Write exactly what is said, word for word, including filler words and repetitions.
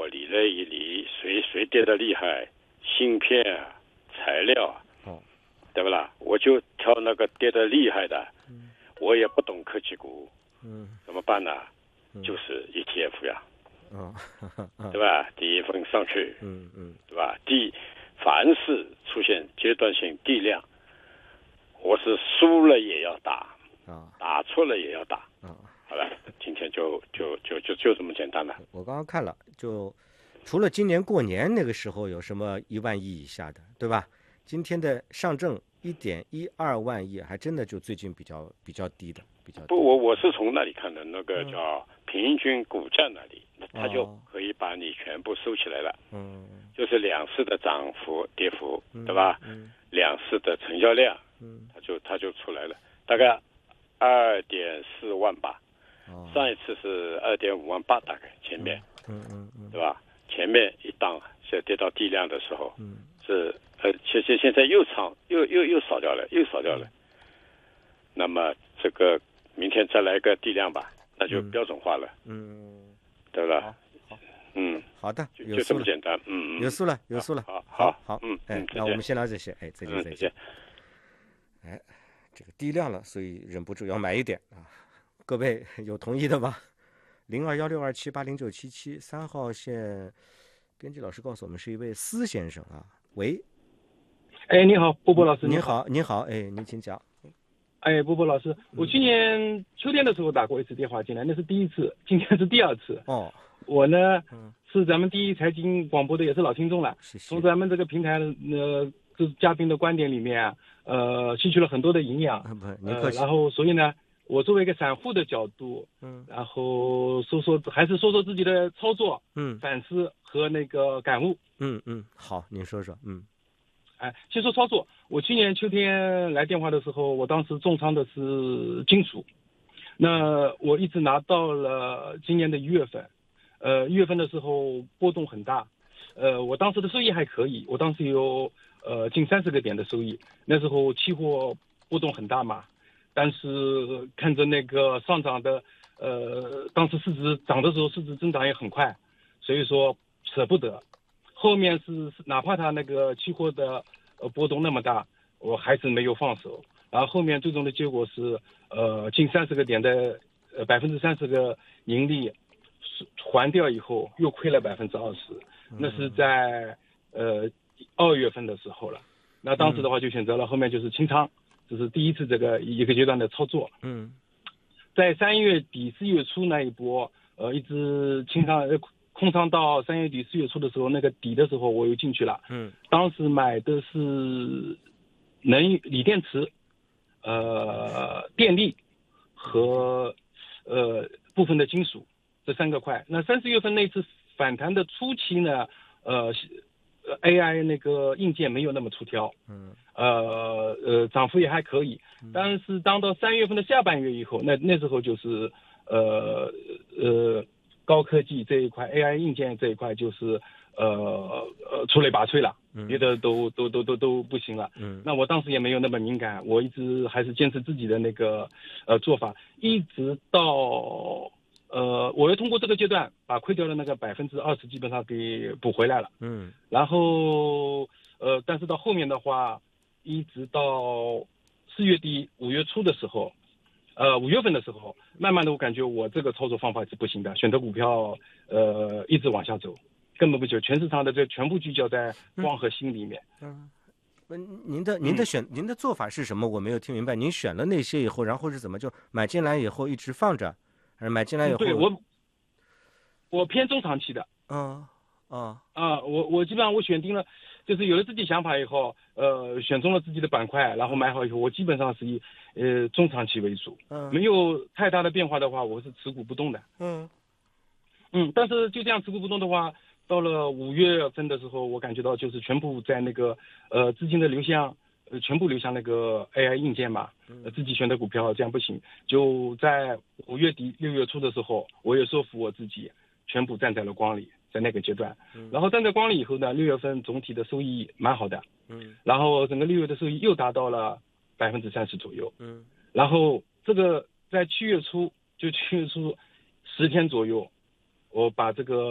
我理了一理，谁谁跌得厉害，芯片啊，材料啊， 哦， 对不啦？我就挑那个跌得厉害的。嗯，我也不懂科技股， 嗯， 怎么办呢？ 嗯、 就是 E T F 呀， 哦， 对吧？第一份上去， 嗯嗯， 对吧？第凡是出现阶段性地量，我是输了也要打， 啊， 打错了也要打。 啊， 好了，今天就就就就就这么简单了。 我刚刚看了，就除了今年过年那个时候有什么一万亿以下的，对吧？今天的上证一点一二万亿，还真的就最近比较比较低的，比较低的不，我我是从那里看的，那个叫平均股价那里， 嗯、 它就可以把你全部收起来了。 嗯， 就是两市的涨幅、跌幅， 嗯、 对吧？ 嗯， 两市的成交量， 嗯， 它就它就出来了，大概二点四万吧。 哦， 上一次是二点五万八，大概前面， 嗯嗯嗯， 对吧？前面一档现在跌到地量的时候， 嗯， 是呃，现现现在又长又又又少掉了，又少掉了。嗯、那么这个明天再来个地量吧，那就标准化了， 嗯， 对吧？ 好， 嗯， 好的， 就就这么简单，嗯嗯， 有数了，有数了， 好， 好， 好， 嗯，哎，那我们先聊这些，哎，再见，再见，哎，这个低量了，所以忍不住要买一点啊。各位有同意的吗？零二幺六二七八零九七七三号线，编辑老师告诉我们是一位司先生啊。喂， 哎，你好，波波老师， 你好，你好，哎，您请讲。 哎，波波老师，我去年秋天的时候打过一次电话进来，那是第一次，今天是第二次。 哦， 我呢、 嗯、 是咱们第一财经广播的，也是老听众了。 谢谢。 从咱们这个平台呃，就是嘉宾的观点里面啊，呃，吸取了很多的营养。 啊、不，您客气、 呃。然后，所以呢。我作为一个散户的角度， 嗯， 然后说说还是说说自己的操作， 嗯， 反思和那个感悟， 嗯嗯，好，您说说，嗯， 哎，先说操作，我去年秋天来电话的时候，我当时重仓的是金属，那我一直拿到了今年的一月份，呃，一月份的时候波动很大，呃，我当时的收益还可以，我当时有呃近三十个点的收益，那时候期货波动很大嘛。但是看着那个上涨的，呃，当时市值涨的时候，市值增长也很快，所以说舍不得。后面是哪怕它那个期货的呃波动那么大，我还是没有放手。然后后面最终的结果是，呃，近三十个点的呃百分之三十的盈利还掉以后，又亏了百分之二十。那是在呃二月份的时候了。那当时的话就选择了后面就是清仓。这是第一次这个一个阶段的操作。 嗯， 在三月底四月初那一波，呃，一直清仓空仓到三月底四月初的时候，那个底的时候我又进去了。 嗯， 当时买的是能锂电池、呃电力和呃部分的金属这三个块。那三四月份那次反弹的初期呢，呃。A I 那个硬件没有那么出挑， 嗯， 呃呃，涨幅也还可以，但是当到三月份的下半月以后，那那时候就是呃呃高科技这一块 A I 硬件这一块就是呃呃出类拔萃了，别的都都都都都不行了。 嗯， 那我当时也没有那么敏感，我一直还是坚持自己的那个呃做法，一直到。呃，我又通过这个阶段把亏掉的那个百分之二十基本上给补回来了。 嗯， 然后呃，但是到后面的话，一直到四月底五月初的时候，呃，五月份的时候，慢慢的我感觉我这个操作方法是不行的，选择股票呃一直往下走，根本不就全市场的这全部聚焦在光和锌里面。 嗯，嗯您的您的选、嗯、您的做法是什么？我没有听明白。您选了那些以后，然后是怎么就买进来以后一直放着？买进来以后， 对我，我偏中长期的。 嗯，啊啊，我我基本上我选定了，就是有了自己想法以后，呃，选中了自己的板块，然后买好以后，我基本上是以呃中长期为主， 嗯， 没有太大的变化的话，我是持股不动的。 嗯， 嗯，但是就这样持股不动的话，到了五月份的时候，我感觉到就是全部在那个呃资金的流向。呃，全部流向那个 A I 硬件嘛，呃，自己选的股票这样不行。就在五月底六月初的时候，我也说服我自己，全部站在了光里，在那个阶段。然后站在光里以后呢，六月份总体的收益蛮好的。 嗯。 然后整个六月的收益又达到了百分之三十左右。 嗯。 然后这个在七月初，就七月初十天左右，我把这个。